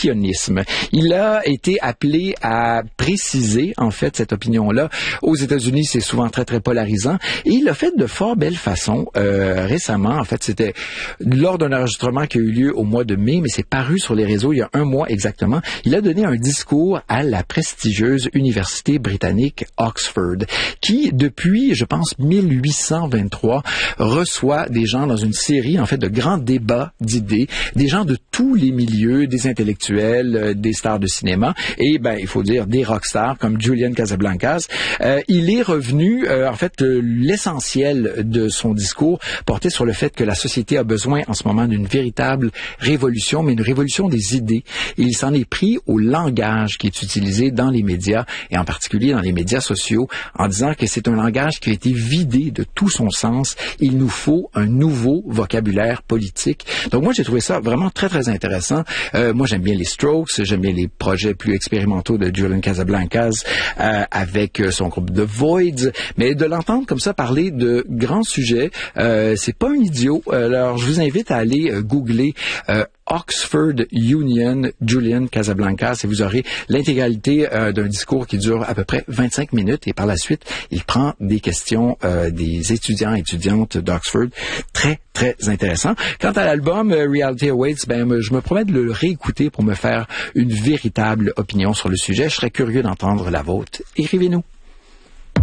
sionisme. Il a été appelé à préciser, en fait, cette opinion-là. Aux États-Unis, c'est souvent très, très polarisant. Et il l'a fait de fort belle façon récemment. En fait, c'était lors d'un enregistrement qui a eu lieu au mois de mai, mais c'est paru sur les réseaux il y a un mois exactement. Il a donné un discours à la prestigieuse université britannique Oxford, qui, depuis, je pense, 1823, reçoit des gens dans une série, en fait, de grands débats d'idées, des gens de tous les milieux, des intellectuels, des stars de cinéma, et, il faut dire, des rockstars comme Julian Casablancas. Il est revenu, en fait, l'essentiel de son discours portait sur le fait que la société a besoin, en ce moment, d'une véritable révolution, mais une révolution des idées. Et il s'en est pris au langage qui est utilisé dans les médias, et en particulier dans les médias sociaux, en disant que c'est un langage qui a été vidé de tout son sens. Il nous faut un nouveau vocabulaire politique. Donc moi, j'ai trouvé ça vraiment très, très intéressant. Moi, j'aime bien les Strokes, j'aime bien les projets plus expérimentaux de Julian Casablancas avec son groupe The Voids, mais de l'entendre comme ça parler de grands sujets, c'est pas un idiot. Alors, je vous invite à aller googler Oxford Union, Julian Casablancas, et vous aurez l'intégralité d'un discours qui dure à peu près 25 minutes, et par la suite, il prend des questions des étudiants et étudiantes d'Oxford. Très, très intéressant. Quant à l'album Reality Awaits, je me promets de le réécouter pour me faire une véritable opinion sur le sujet. Je serais curieux d'entendre la vôtre. Écrivez-nous.